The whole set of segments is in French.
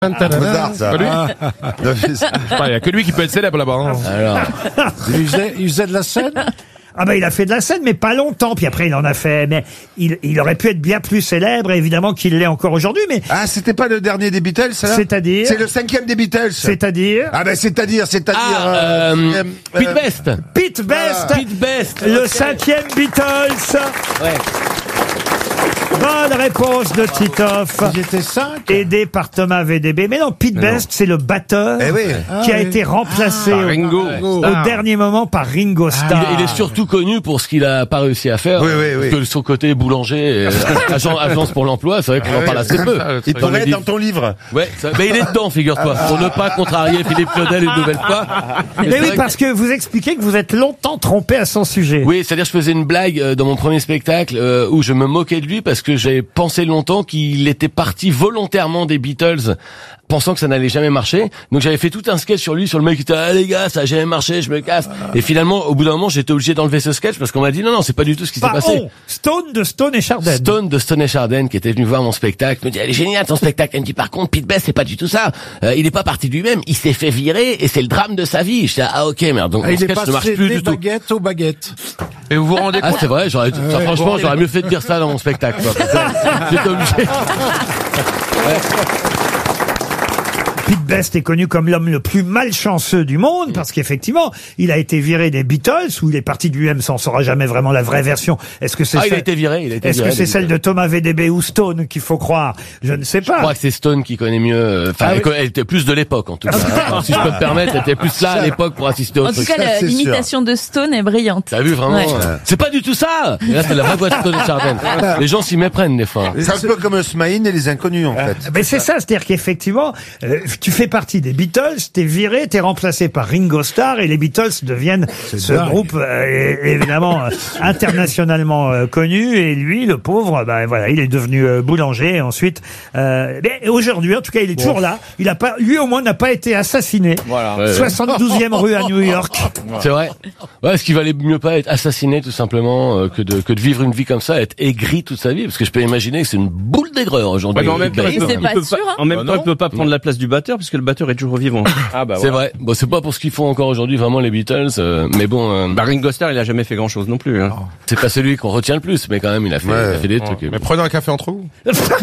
Mozart, ça. Il y a que lui qui peut être célèbre là-bas. Hein. Alors, Il faisait de la scène. Ah ben il a fait de la scène, mais pas longtemps. Puis après il en a fait, mais il aurait pu être bien plus célèbre, évidemment qu'il l'est encore aujourd'hui. Mais ah, c'était pas le dernier des Beatles, ça? c'est-à-dire, c'est le 5e des Beatles. c'est-à-dire, Ah ben c'est-à-dire. Pete Best. Pete Best, Pete Best. le 5e Beatles. Ouais. Bonne réponse de Titoff. Ils étaient 5. Aidé par Thomas VDB. Mais non, Pete Best, c'est le batteur Eh oui. qui a été remplacé Par Ringo. au dernier moment par Ringo Starr. Il est surtout connu pour ce qu'il a pas réussi à faire. Oui, oui, oui. Parce que son côté boulanger, agence pour l'emploi, c'est vrai qu'on en parle assez peu. Il pourrait être dans ton livre. Ouais, mais il est dedans, figure-toi. Pour ne pas contrarier Philippe Claudel une nouvelle fois. Mais c'est oui, vrai parce que vous expliquez que vous êtes longtemps trompé à son sujet. Oui, c'est-à-dire je faisais une blague dans mon premier spectacle où je me moquais de lui parce que j'avais pensé longtemps qu'il était parti volontairement des Beatles, pensant que ça n'allait jamais marcher. Donc j'avais fait tout un sketch sur lui, sur le mec qui était ah les gars, ça a jamais marché, je me casse. Et finalement, au bout d'un moment, j'étais obligé d'enlever ce sketch parce qu'on m'a dit non, c'est pas du tout ce qui s'est passé. Stone de Stone et Chardin. Stone de Stone et Chardin qui était venu voir mon spectacle me dit elle est géniale ton spectacle. Elle me dit par contre Pete Best c'est pas du tout ça. Il est pas parti de lui-même, il s'est fait virer et c'est le drame de sa vie. Je dis ah ok merde donc mon Il est sketch ne marche passé plus des du tout. baguettes aux baguettes. Et vous vous rendez Ah compte c'est vrai, franchement j'aurais mieux fait de dire ça dans mon spectacle. Quoi. J'étais obligé. Pete Best est connu comme l'homme le plus malchanceux du monde parce qu'effectivement, il a été viré des Beatles ou il est parti de lui-même, ça on saura jamais vraiment la vraie version. Est-ce que c'est il a été viré, Est-ce que c'est celle de Thomas VDB ou Stone qu'il faut croire? Je ne sais pas. Je crois que c'est Stone qui connaît mieux. Enfin, elle était plus de l'époque en tout cas. Si je peux me permettre, elle était plus là à l'époque pour assister au En tout truc. cas, l'imitation de Stone est brillante. T'as vu vraiment Ouais. C'est pas du tout ça. Et là, c'est la vraie voix de Stone et Chardin. Les gens s'y méprennent des fois. C'est un peu comme Smaïn et les inconnus, en fait. Mais c'est ça, c'est-à-dire qu'effectivement, tu fais partie des Beatles, t'es viré, t'es remplacé par Ringo Starr et les Beatles deviennent ce groupe évidemment internationalement connu et lui, le pauvre, voilà, il est devenu boulanger et ensuite. Mais aujourd'hui, en tout cas, il est toujours là. Il a pas, lui au moins, n'a pas été assassiné. Voilà. 72e rue à New York. C'est vrai. Ouais, est-ce qu'il valait mieux pas être assassiné tout simplement que de vivre une vie comme ça, être aigri toute sa vie, parce que je peux imaginer que c'est une boule d'aigreur aujourd'hui. Ouais, mais en même temps, Oui, c'est pas sûr, hein. En même temps, il peut pas prendre la place du batteur puisque le batteur est toujours vivant. Ah bah C'est vrai. Bon, c'est pas pour ce qu'ils font encore aujourd'hui vraiment les Beatles, mais bon. Ringo Starr, il a jamais fait grand chose non plus. Hein. C'est pas celui qu'on retient le plus, mais quand même, il a fait des trucs. Mais prenez un café entre vous.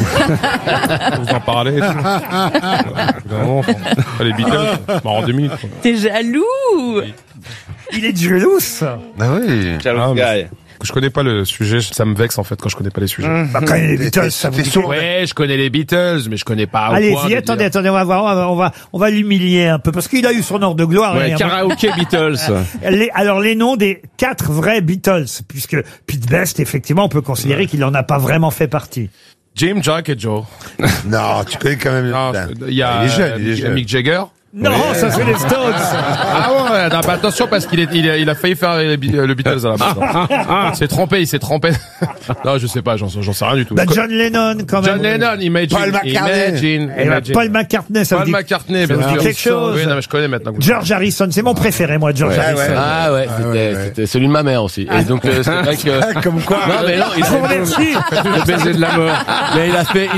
Vous en parlez. Et tout. Vraiment, les Beatles, en 2 minutes. Quoi. T'es jaloux. Il est jaloux. Ah oui. Je connais pas le sujet, ça me vexe en fait quand je connais pas les sujets. Bah, quand les Beatles, ça vous dit que- Ouais, je connais les Beatles, mais je connais pas. Allez-y, attendez, on va voir, on va l'humilier un peu parce qu'il a eu son heure de gloire. Ouais, Et- karaoké Beatles. Alors les noms des 4 vrais Beatles, puisque Pete Best, effectivement, on peut considérer qu'il en a pas vraiment fait partie. Jim, Jack et Joe. Non, tu connais quand même. Non, il y a, il est jeune. Mick Jagger. Non, ça c'est les Stones. Ah ouais, non, bah attention parce il a failli faire le Beatles à la base. Il s'est trompé. Non, je sais pas, j'en sais rien du tout. Bah, John Lennon, quand même. John Lennon, Imagine. Paul McCartney. Paul McCartney, ça Paul vous dit McCartney, ça bien vous dit sûr. quelque chose. Oui, non, mais je connais maintenant. George Harrison, c'est mon préféré, moi, George Harrison. Ah ouais, c'était celui de ma mère aussi. Et donc c'est vrai que Comme quoi. non mais non, il Je vous remercie. Le baiser de la mort. mais il a fait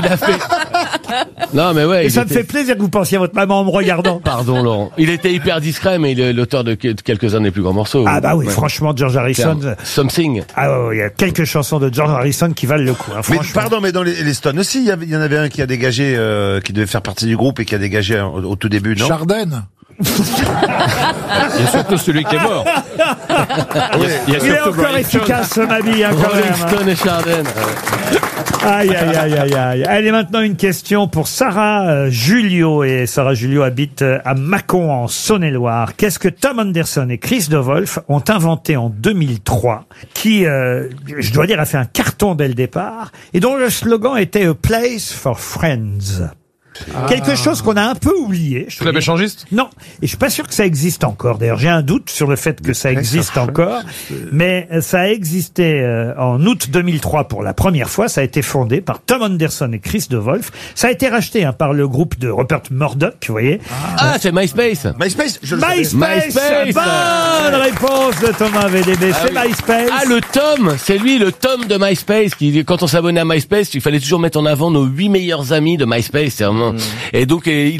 Non mais ouais, Et il ça me était- fait plaisir que vous pensiez à votre maman en me regardant. Pardon Laurent. Il était hyper discret mais il est l'auteur de quelques-uns des plus grands morceaux. Ah bah oui, Ouais. franchement, George Harrison. Something. Ah ouais, il y a quelques chansons de George Harrison qui valent le coup. Hein, Mais franchement. pardon, mais dans les Stones aussi, il y en avait un qui a dégagé, qui devait faire partie du groupe et qui a dégagé au tout début, non? Chardin. Il y a surtout celui qui est mort. Il y a Il est surtout encore Brian Jones. efficace, ce Mabi, hein, quand Rolling même. Hein. Stone et Chardin. Aïe, aïe, aïe, aïe, aïe. Allez, maintenant une question pour Sarah Julio. Et Sarah Julio habite à Mâcon, en Saône-et-Loire. Qu'est-ce que Tom Anderson et Chris de Wolf ont inventé en 2003, qui, je dois dire, a fait un carton dès le départ, et dont le slogan était A Place for Friends. Quelque chose qu'on a un peu oublié. je Club trouve. échangiste. Non, et je suis pas sûr que ça existe encore. D'ailleurs, j'ai un doute sur le fait que ça existe encore, mais ça a existé en août 2003 pour la première fois. Ça a été fondé par Tom Anderson et Chris de Wolf. Ça a été racheté par le groupe de Rupert Murdoch, vous voyez. Ah, c'est MySpace. MySpace, je le savais. MySpace. Bonne réponse de Thomas VDB. C'est oui. MySpace. Ah, le Tom, c'est lui, le Tom de MySpace, qui, quand on s'abonnait à MySpace, il fallait toujours mettre en avant nos 8 meilleurs amis de MySpace. C'est vraiment Et donc,